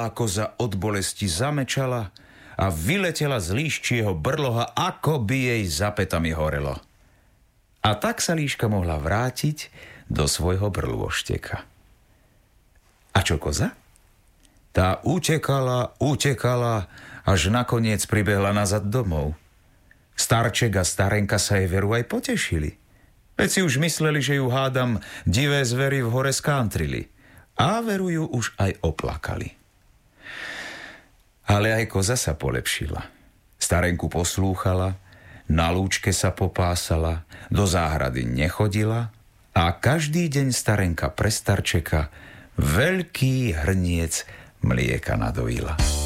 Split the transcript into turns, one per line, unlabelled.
Malá koza od bolesti zamečala a vyletela z líščieho brloha, ako by jej za pätami horelo. A tak sa líška mohla vrátiť do svojho brlôšteka. A čo koza? Tá utekala, až nakoniec pribehla nazad domov. Starček a starenka sa jej veru aj potešili. Veď si už mysleli, že ju hádam divé zvery v hore skántrili. A veru ju už aj oplakali. Ale aj koza sa polepšila. Starenku poslúchala, na lúčke sa popásala, do záhrady nechodila a každý deň starenka pre starčeka veľký hrniec mlieka nadojila.